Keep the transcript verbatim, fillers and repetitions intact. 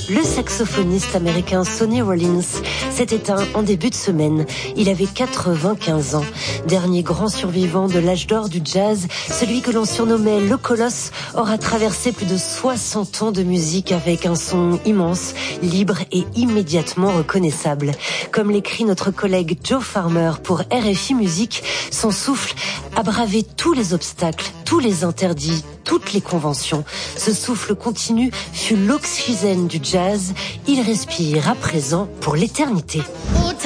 Le saxophoniste américain Sonny Rollins s'est éteint en début de semaine. Il avait quatre-vingt-quinze ans. Dernier grand survivant de l'âge d'or du jazz, celui que l'on surnommait le Colosse aura traversé plus de soixante ans de musique avec un son immense, libre et immédiatement reconnaissable. Comme l'écrit notre collègue Joe Farmer pour R F I Musique, son souffle a bravé tous les obstacles, tous les interdits, toutes les conventions. Ce souffle continu fut l'oxygène du jazz. Il respire à présent pour l'éternité.